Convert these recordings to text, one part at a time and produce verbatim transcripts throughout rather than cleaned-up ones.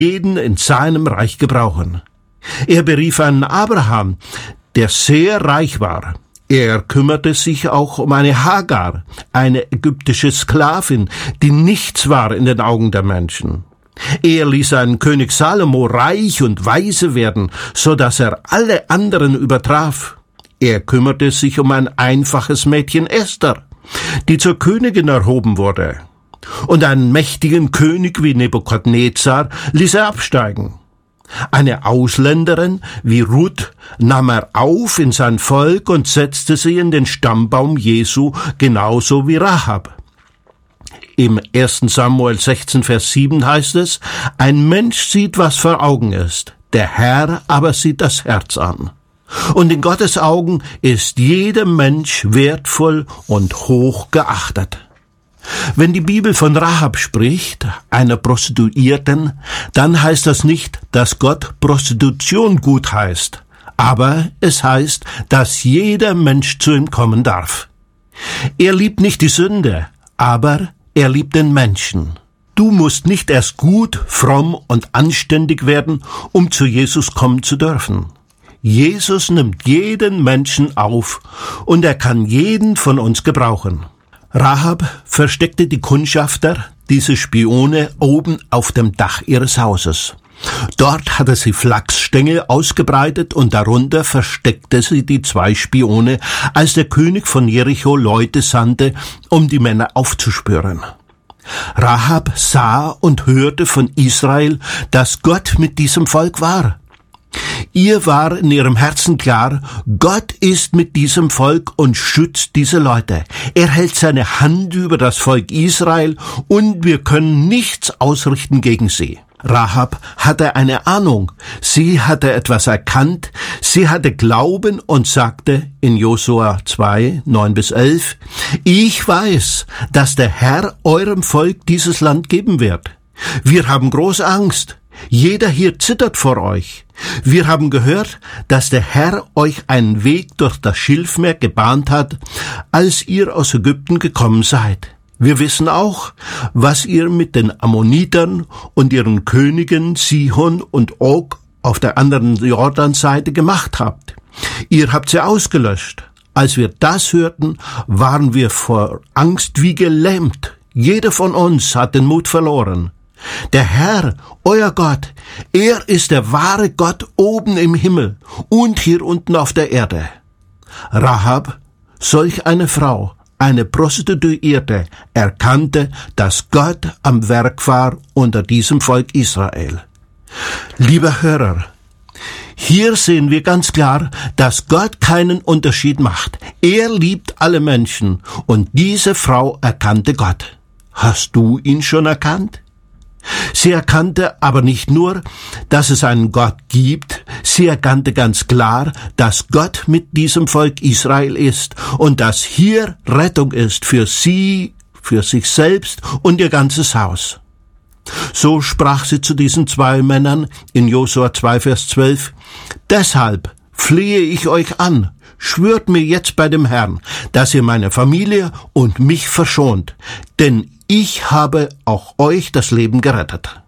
jeden in seinem Reich gebrauchen. Er berief einen Abraham, der sehr reich war. Er kümmerte sich auch um eine Hagar, eine ägyptische Sklavin, die nichts war in den Augen der Menschen. Er ließ einen König Salomo reich und weise werden, so dass er alle anderen übertraf. Er kümmerte sich um ein einfaches Mädchen Esther, die zur Königin erhoben wurde. Und einen mächtigen König wie Nebukadnezar ließ er absteigen. Eine Ausländerin wie Ruth nahm er auf in sein Volk und setzte sie in den Stammbaum Jesu, genauso wie Rahab. Im ersten Samuel sechzehn, Vers sieben heißt es, ein Mensch sieht, was vor Augen ist, der Herr aber sieht das Herz an. Und in Gottes Augen ist jeder Mensch wertvoll und hoch geachtet. Wenn die Bibel von Rahab spricht, einer Prostituierten, dann heißt das nicht, dass Gott Prostitution gut heißt, aber es heißt, dass jeder Mensch zu ihm kommen darf. Er liebt nicht die Sünde, aber er liebt den Menschen. Du musst nicht erst gut, fromm und anständig werden, um zu Jesus kommen zu dürfen. Jesus nimmt jeden Menschen auf und er kann jeden von uns gebrauchen. Rahab versteckte die Kundschafter, diese Spione, oben auf dem Dach ihres Hauses. Dort hatte sie Flachsstängel ausgebreitet und darunter versteckte sie die zwei Spione, als der König von Jericho Leute sandte, um die Männer aufzuspüren. Rahab sah und hörte von Israel, dass Gott mit diesem Volk war. Ihr war in ihrem Herzen klar, Gott ist mit diesem Volk und schützt diese Leute. Er hält seine Hand über das Volk Israel und wir können nichts ausrichten gegen sie. Rahab hatte eine Ahnung, sie hatte etwas erkannt, sie hatte Glauben und sagte in Josua zwei, neun bis elf, ich weiß, dass der Herr eurem Volk dieses Land geben wird. Wir haben große Angst. Jeder hier zittert vor euch. Wir haben gehört, dass der Herr euch einen Weg durch das Schilfmeer gebahnt hat, als ihr aus Ägypten gekommen seid. Wir wissen auch, was ihr mit den Ammonitern und ihren Königen Sihon und Og auf der anderen Jordanseite gemacht habt. Ihr habt sie ausgelöscht. Als wir das hörten, waren wir vor Angst wie gelähmt. Jeder von uns hat den Mut verloren. Der Herr, euer Gott, er ist der wahre Gott oben im Himmel und hier unten auf der Erde. Rahab, solch eine Frau, eine Prostituierte, erkannte, dass Gott am Werk war unter diesem Volk Israel. Lieber Hörer, hier sehen wir ganz klar, dass Gott keinen Unterschied macht. Er liebt alle Menschen und diese Frau erkannte Gott. Hast du ihn schon erkannt? Sie erkannte aber nicht nur, dass es einen Gott gibt, sie erkannte ganz klar, dass Gott mit diesem Volk Israel ist und dass hier Rettung ist für sie, für sich selbst und ihr ganzes Haus. So sprach sie zu diesen zwei Männern in Josua zwei, Vers zwölf, deshalb flehe ich euch an, schwört mir jetzt bei dem Herrn, dass ihr meine Familie und mich verschont, denn ich habe auch euch das Leben gerettet.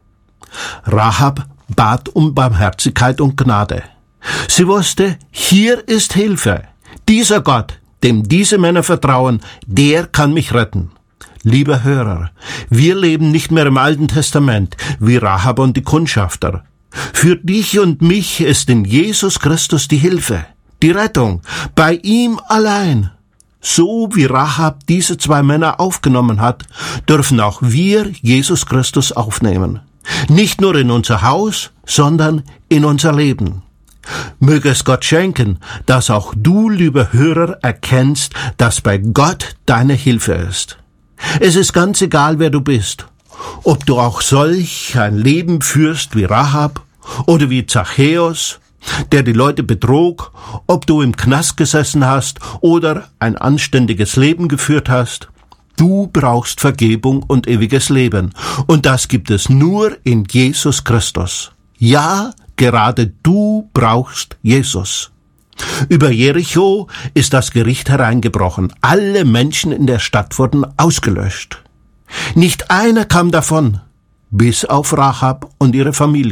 Rahab bat um Barmherzigkeit und Gnade. Sie wusste, hier ist Hilfe. Dieser Gott, dem diese Männer vertrauen, der kann mich retten. Lieber Hörer, wir leben nicht mehr im Alten Testament, wie Rahab und die Kundschafter. Für dich und mich ist in Jesus Christus die Hilfe, die Rettung, bei ihm allein. So wie Rahab diese zwei Männer aufgenommen hat, dürfen auch wir Jesus Christus aufnehmen. Nicht nur in unser Haus, sondern in unser Leben. Möge es Gott schenken, dass auch du, lieber Hörer, erkennst, dass bei Gott deine Hilfe ist. Es ist ganz egal, wer du bist, ob du auch solch ein Leben führst wie Rahab oder wie Zachäus, der die Leute betrog, ob du im Knast gesessen hast oder ein anständiges Leben geführt hast. Du brauchst Vergebung und ewiges Leben. Und das gibt es nur in Jesus Christus. Ja, gerade du brauchst Jesus. Über Jericho ist das Gericht hereingebrochen. Alle Menschen in der Stadt wurden ausgelöscht. Nicht einer kam davon. bis auf Rahab und ihre Familie.